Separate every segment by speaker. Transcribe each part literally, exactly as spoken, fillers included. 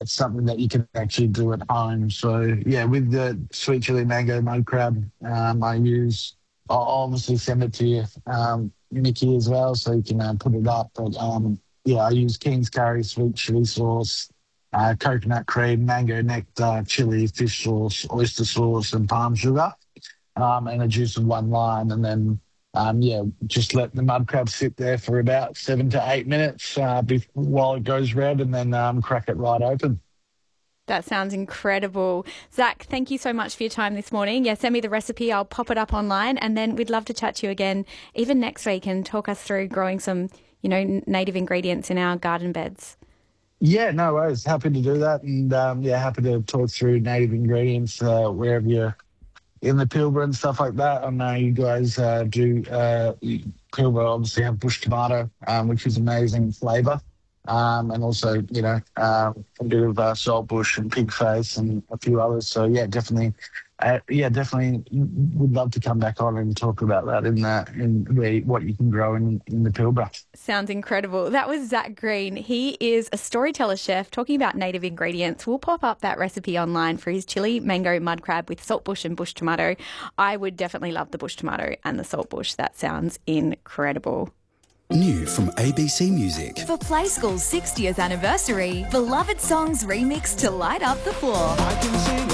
Speaker 1: it's something that you can actually do at home. So yeah, with the sweet chili mango mud crab, um, I use. I'll obviously send it to you, um, Mickey, as well, so you can uh, put it up. But um, yeah, I use King's curry, sweet chili sauce, uh, coconut cream, mango nectar, chili, fish sauce, oyster sauce, and palm sugar, um, and a juice of one lime, and then um, yeah, just let the mud crab sit there for about seven to eight minutes uh, bef- while it goes red, and then um, crack it right open.
Speaker 2: That sounds incredible. Zach, thank you so much for your time this morning. Yeah, send me the recipe. I'll pop it up online, and then we'd love to chat to you again even next week and talk us through growing some, you know, native ingredients in our garden beds.
Speaker 1: Yeah, no worries. Happy to do that, and um, yeah, happy to talk through native ingredients uh, wherever you're in the Pilbara and stuff like that. I know you guys uh, do. Uh, Pilbara obviously have bush tomato, um, which is amazing flavour. Um, and also, you know, uh, a bit of uh, saltbush and pig face and a few others. So yeah, definitely, uh, yeah, definitely would love to come back on and talk about that in that in where, what you can grow in, in the Pilbara.
Speaker 2: Sounds incredible. That was Zach Green. He is a storyteller chef talking about native ingredients. We'll pop up that recipe online for his chili mango mud crab with saltbush and bush tomato. I would definitely love the bush tomato and the saltbush. That sounds incredible.
Speaker 3: New from A B C Music.
Speaker 4: For Play School's sixtieth anniversary, beloved songs remixed to light up the floor.
Speaker 5: I can sing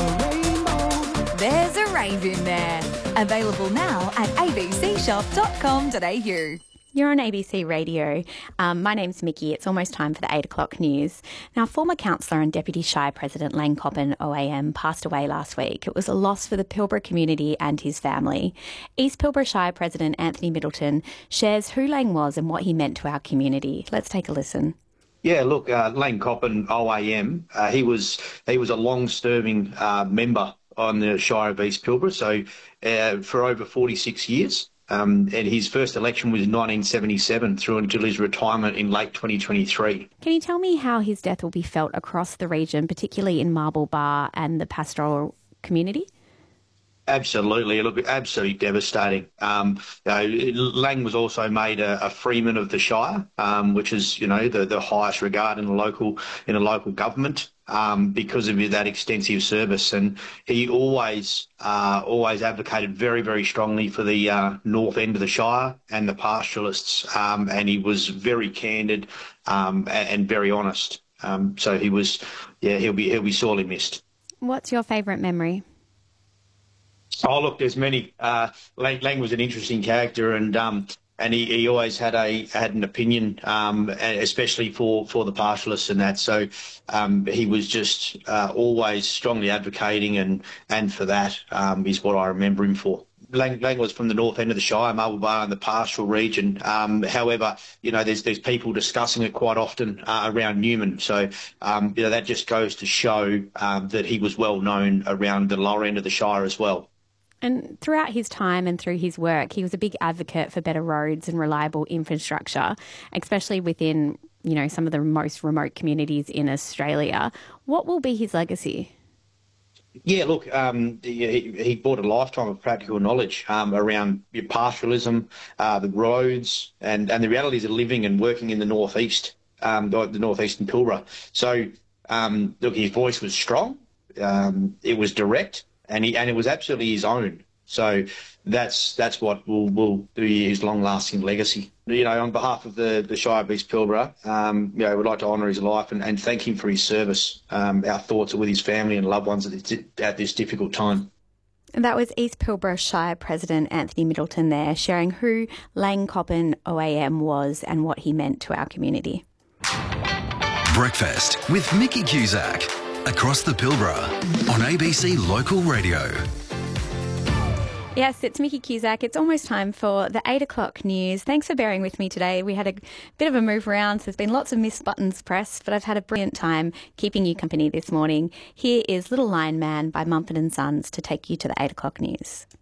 Speaker 5: a rainbow.
Speaker 4: There's a rave in there. Available now at a b c shop dot com dot a u.
Speaker 2: You're on A B C Radio. Um, my name's Mickey. It's almost time for the eight o'clock news. Now, former councillor and Deputy Shire President Lang Coppin, O A M, passed away last week. It was a loss for the Pilbara community and his family. East Pilbara Shire President Anthony Middleton shares who Lang was and what he meant to our community. Let's take a listen.
Speaker 6: Yeah, look, uh, Lang Coppin, O A M, uh, he was he was a long-serving uh, member on the Shire of East Pilbara, so uh, for over forty-six years. Um, and his first election was in nineteen seventy-seven through until his retirement in late twenty twenty-three.
Speaker 2: Can you tell me how his death will be felt across the region, particularly in Marble Bar and the pastoral community?
Speaker 6: Absolutely. Look, absolutely devastating. Um, you know, Lang was also made a, a freeman of the Shire, um, which is, you know, the, the highest regard in a local in a local government. Um, because of that extensive service, and he always uh, always advocated very, very strongly for the uh, north end of the Shire and the pastoralists, um, and he was very candid um, and, and very honest. Um, so he was, yeah, he'll be he'll be sorely missed.
Speaker 2: What's your favourite memory?
Speaker 6: Oh, look, there's many. Uh, Lang, Lang was an interesting character, and um, and he, he always had a had an opinion, um, especially for, for the pastoralists and that. So um, he was just uh, always strongly advocating, and and for that um, is what I remember him for. Lang, Lang was from the north end of the Shire, Marble Bar, and the pastoral region. Um, however, you know, there's there's people discussing it quite often uh, around Newman. So um, you know, that just goes to show um, that he was well known around the lower end of the Shire as well.
Speaker 2: And throughout his time and through his work, he was a big advocate for better roads and reliable infrastructure, especially within, you know, some of the most remote communities in Australia. What will be his legacy?
Speaker 6: Yeah, look, um, he, he brought a lifetime of practical knowledge um, around pastoralism, uh, the roads, and, and the realities of living and working in the northeast, um, the, the northeastern Pilbara. So, um, look, his voice was strong, um, it was direct, and he and it was absolutely his own. So that's that's what will will be his long-lasting legacy. You know, on behalf of the, the Shire of East Pilbara, um, you know, we'd like to honour his life and, and thank him for his service. Um, our thoughts are with his family and loved ones at this, at this difficult time.
Speaker 2: And that was East Pilbara Shire President Anthony Middleton there, sharing who Lang Coppin O A M was and what he meant to our community.
Speaker 3: Breakfast with Mickey Cusack across the Pilbara on A B C Local Radio.
Speaker 2: Yes, it's Mickey Cusack. It's almost time for the eight o'clock news. Thanks for bearing with me today. We had a bit of a move around, so there's been lots of missed buttons pressed, but I've had a brilliant time keeping you company this morning. Here is Little Lion Man by Mumford and Sons to take you to the eight o'clock news.